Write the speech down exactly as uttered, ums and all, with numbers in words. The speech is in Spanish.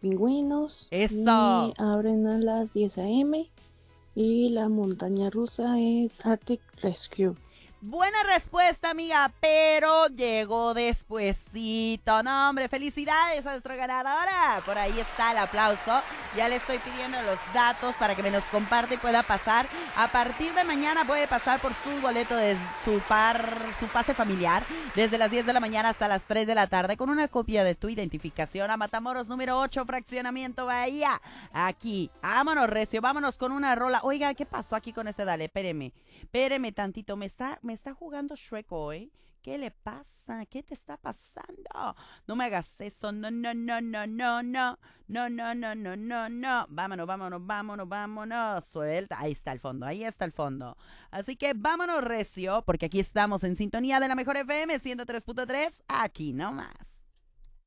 pingüinos. Eso. Y abren a las diez a eme. Y la montaña rusa es Arctic Rescue. Buena respuesta, amiga, pero llegó despuesito. No, hombre, felicidades a nuestra ganadora. Por ahí está el aplauso. Ya le estoy pidiendo los datos para que me los comparte y pueda pasar. A partir de mañana puede pasar por su boleto de su par, su pase familiar, desde las diez de la mañana hasta las tres de la tarde, con una copia de tu identificación a Matamoros número ocho, Fraccionamiento Bahía. Aquí, vámonos, recio, vámonos con una rola. Oiga, ¿qué pasó aquí con este? Dale, espéreme, espéreme tantito, me está... Me está jugando Shrek hoy. ¿Qué le pasa? ¿Qué te está pasando? No me hagas eso. No, no, no, no, no, no. No, no, no, no, no, no. Vámonos, vámonos, vámonos, vámonos. Suelta. Ahí está el fondo, ahí está el fondo. Así que vámonos, recio, porque aquí estamos en sintonía de la mejor F M ciento tres punto tres. Aquí nomás.